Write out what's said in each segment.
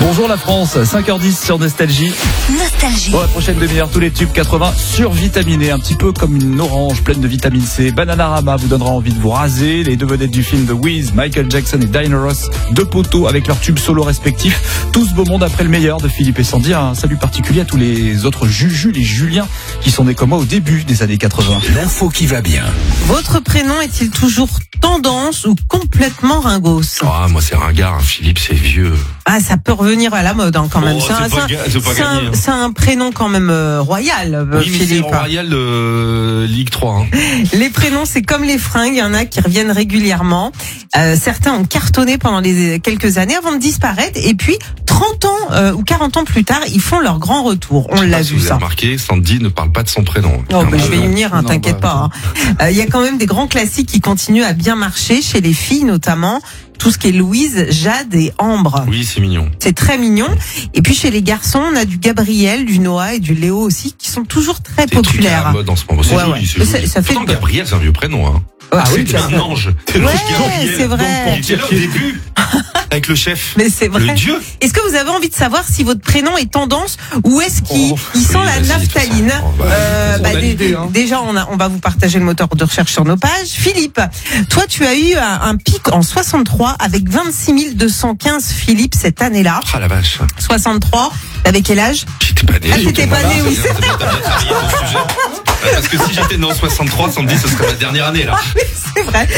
Bonjour la France, 5h10 sur Nostalgie. Nostalgie. Pour la prochaine demi-heure, tous les tubes 80 survitaminés, un petit peu comme une orange pleine de vitamine C. Bananarama vous donnera envie de vous raser. Les deux vedettes du film The Wiz, Michael Jackson et Diana Ross, deux poteaux avec leurs tubes solo respectifs. Tout ce beau monde après le meilleur de Philippe et Sandy. Un salut particulier à tous les autres Juju, les Juliens, qui sont nés comme moi au début des années 80. L'info qui va bien. Votre prénom est-il toujours tendance ou complètement ringos? Ah, moi c'est ringard, Philippe c'est vieux. Ah, ça peut revenir à la mode quand même. C'est un prénom quand même royal, oui, mais Philippe. c'est royal Ligue 3. Les prénoms, c'est comme les fringues, il y en a qui reviennent régulièrement. Certains ont cartonné pendant quelques années avant de disparaître. Et puis, 30 ans ou 40 ans plus tard, ils font leur grand retour. On l'a vu, vous avez ça. remarqué, Sandy ne parle pas de son prénom. Oh, je vais y venir, t'inquiète pas. Il y a quand même des grands classiques qui continuent à bien marcher, chez les filles notamment. Tout ce qui est Louise, Jade et Ambre. Oui, c'est mignon. C'est très mignon. Et puis chez les garçons, on a du Gabriel, du Noah et du Léo aussi, qui sont toujours très populaires. C'est à la mode en ce moment. C'est joli, c'est joli. Ça fait Pourtant, Gabriel, c'est un vieux prénom. Hein. Ah oui, c'est un ange. Ouais, c'est vrai. Il était là au début, avec le chef. Mais c'est vrai. Le dieu. Est-ce que vous avez envie de savoir si votre prénom est tendance ou est-ce qu'il sent la naphtaline? Déjà, on va vous partager le moteur de recherche sur nos pages. Philippe, toi, tu as eu un pic en 63 avec 26 215 Philippe cette année-là. Ah la vache. 63, t'avais quel âge? J'étais pas né. Ah, t'étais pas né, oui. Parce que si j'étais né en 63, ça me dit ce serait ma dernière année là. Ah oui, c'est vrai.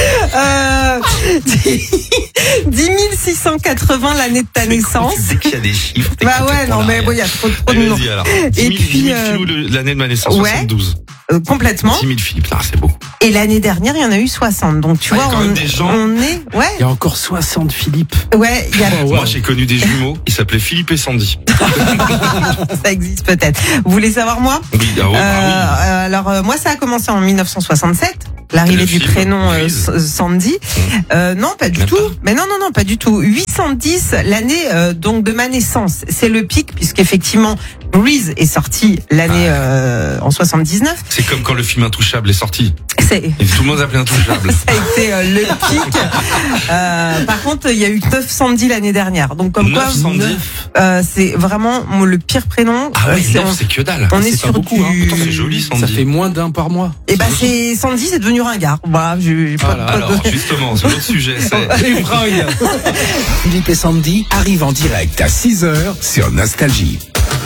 10 680 l'année de ta naissance. Il y a des chiffres. Bah ouais, non mais bon, il y a trop de noms. Et puis l'année de ma naissance, ouais, 72. Complètement. 10 000 Philippe, c'est beau. Et l'année dernière, il y en a eu 60. Donc tu vois, on est, ouais. Il y a encore 60 Philippe. Ouais, il y a. Moi, j'ai connu des jumeaux. Ils s'appelaient Philippe et Sandy. Ça existe peut-être. Vous voulez savoir moi? Oui, oui. Alors moi, ça a commencé en 1967. L'arrivée du prénom Sandy. Non, pas du tout. Mais non, pas du tout. 810, l'année donc de ma naissance. C'est le pic puisqu'effectivement Breeze est sorti l'année en 79. C'est comme quand le film Intouchable est sorti. Et tout le monde appelait Intouchable. Ça a été le pic. Par contre, il y a eu 9 Sandy l'année dernière. Donc comme 9 Sandy. C'est vraiment le pire prénom. Ah oui, c'est que dalle. On est sur beaucoup, du. Pourtant, c'est joli Sandy. Ça fait moins d'un par mois. Et c'est Sandy, c'est devenu ringard. Voilà, alors justement, c'est l'autre sujet. Les fringues. Philippe et Sandy arrivent en direct à 6h sur Nostalgie.